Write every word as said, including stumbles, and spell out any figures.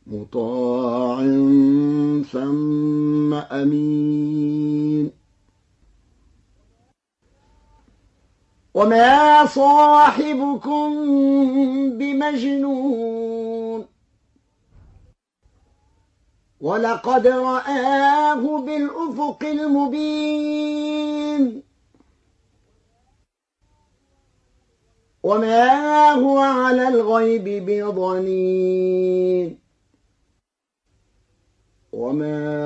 مطاع ثم أمين وما صاحبكم بمجنون ولقد رآه بالأفق المبين وما هو على الغيب بضنين وما